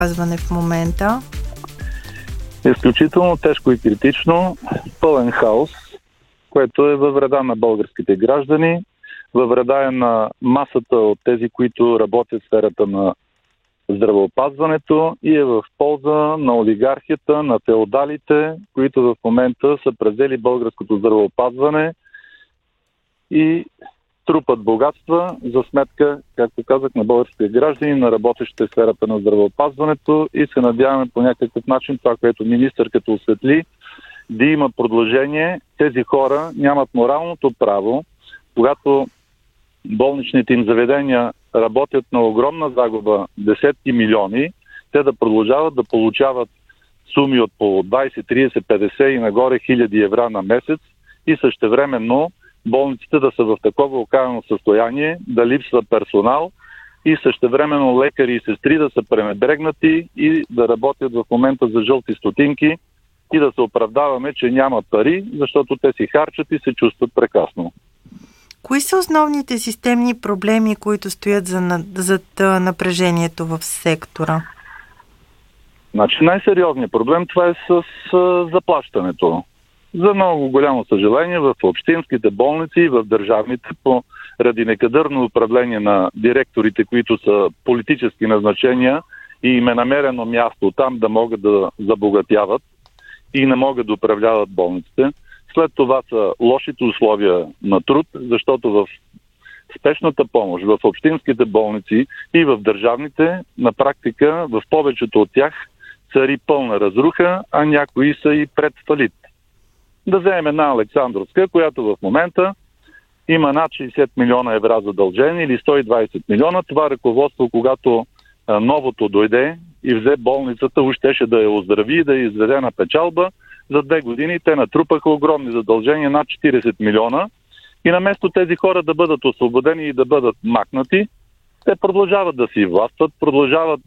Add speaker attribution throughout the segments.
Speaker 1: здравеопазване в момента?
Speaker 2: Изключително тежко и критично, пълен хаос, което е във вреда на българските граждани, във вреда е на масата от тези, които работят в сферата на здравеопазването и е в полза на олигархията, на феодалите, които в момента са презели българското здравеопазване и трупат богатства за сметка, както казах, на българските граждани, на работещите в сферата на здравеопазването и се надяваме по някакъв начин това, което министърката осветли, да има продължение. Тези хора нямат моралното право, когато болничните им заведения работят на огромна загуба, десетки милиони, те да продължават да получават суми от по 20, 30, 50 и нагоре хиляди евро на месец и същевременно болниците да са в такова окаяно състояние, да липсва персонал и същевременно лекари и сестри да са пренебрегнати и да работят в момента за жълти стотинки и да се оправдаваме, че няма пари, защото те си харчат и се чувстват прекрасно.
Speaker 1: Кои са основните системни проблеми, които стоят зад напрежението в сектора?
Speaker 2: Най-сериозният проблем това е с заплащането. За много голямо съжаление в общинските болници и в държавните поради некадърно управление на директорите, които са политически назначения и им е намерено място там да могат да забогатяват и не могат да управляват болниците. След това са лошите условия на труд, защото в спешната помощ, в общинските болници и в държавните, на практика в повечето от тях цари пълна разруха, а някои са и пред фалит. Да вземем една Александровска, която в момента има над 60 милиона евро задължени или 120 милиона. Това ръководство, когато новото дойде и взе болницата, уж щеше да я оздрави и да я изведе на печалба. За 2 години те натрупаха огромни задължения, над 40 милиона. И наместо тези хора да бъдат освободени и да бъдат махнати, те продължават да си властват, продължават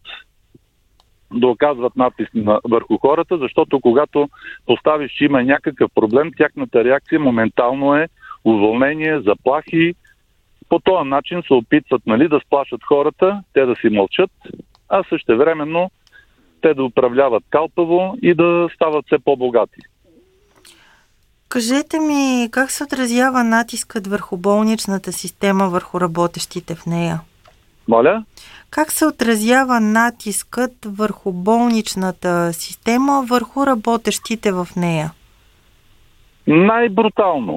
Speaker 2: да оказват натиск върху хората, защото когато поставиш, че има някакъв проблем, тяхната реакция моментално е уволнение, заплахи. По този начин се опитват да сплашат хората, те да си мълчат, а същевременно те да управляват калпаво и да стават все по-богати.
Speaker 1: Кажете ми, как се отразява натискът върху болничната система, върху работещите в нея?
Speaker 2: Моля?
Speaker 1: Как се отразява натискът върху болничната система, върху работещите в нея?
Speaker 2: Най-брутално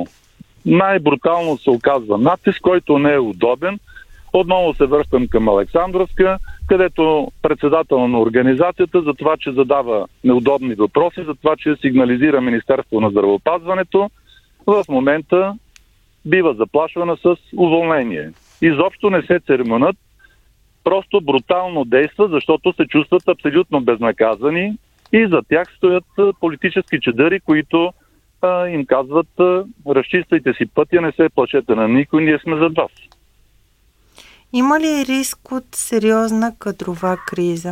Speaker 2: се оказва натиск, който не е удобен. Отново се връщам към Александровска, където председател на организацията за това, че задава неудобни въпроси, за това, че сигнализира Министерство на здравеопазването, в момента бива заплашвана с уволнение. Изобщо не се церемонят, просто брутално действа, защото се чувстват абсолютно безнаказани и за тях стоят политически чадъри, които им казват: разчиствайте си пътя, не се плашете на никой, ние сме зад вас.
Speaker 1: Има ли риск от сериозна кадрова криза?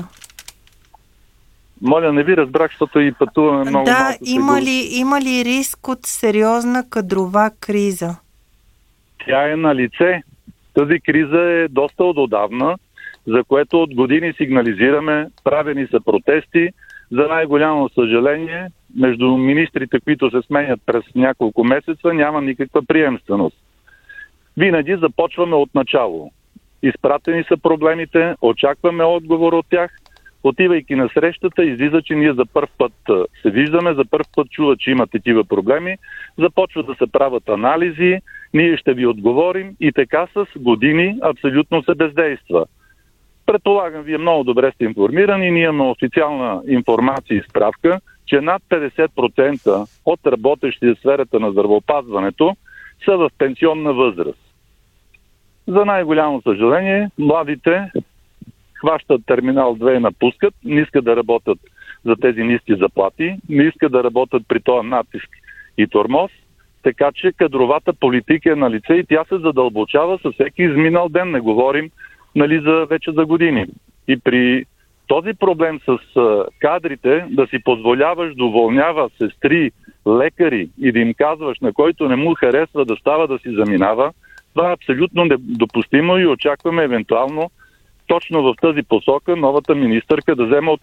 Speaker 2: Моля, не ви разбрах, защото и пътуваме много.
Speaker 1: Да, има ли риск от сериозна кадрова криза?
Speaker 2: Тя е на лице. Тази криза е доста отдавна, за което от години сигнализираме, правени са протести. За най-голямо съжаление, между министрите, които се сменят през няколко месеца, няма никаква приемственост. Винаги започваме от начало. Изпратени са проблемите, очакваме отговор от тях. Отивайки на срещата, излиза, че ние за първ път се виждаме, за първ път чува, че има такива проблеми, започват да се правят анализи, ние ще ви отговорим и така с години абсолютно се бездейства. Предполагам, вие много добре сте информирани, ние имаме официална информация и справка, че над 50% от работещи в сферата на здравеопазването са в пенсионна възраст. За най-голямо съжаление, младите хващат терминал 2 и напускат, не искат да работят за тези ниски заплати, не искат да работят при този натиск и тормоз, така че кадровата политика е на лице и тя се задълбочава със всеки изминал ден, не говорим вече за години. И при този проблем с кадрите, да си позволяваш да уволнява сестри, лекари и да им казваш, на който не му харесва да става да си заминава, това е абсолютно недопустимо и очакваме евентуално точно в тази посока новата министърка да взема